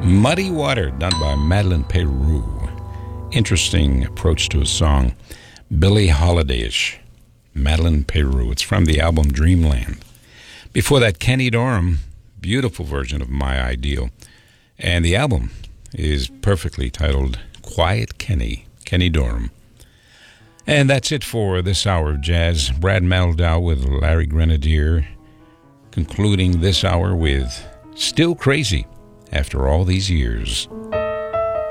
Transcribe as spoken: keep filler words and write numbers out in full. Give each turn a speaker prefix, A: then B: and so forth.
A: Muddy Water, done by Madeleine Peyroux. Interesting approach to a song. Billie Holiday-ish. Madeleine Peyroux. It's from the album Dreamland. Before that, Kenny Dorham. Beautiful version of My Ideal. And the album is perfectly titled Quiet Kenny. Kenny Dorham. And that's it for this hour of jazz. Brad Meldau with Larry Grenadier. Concluding this hour with Still Crazy after all these years.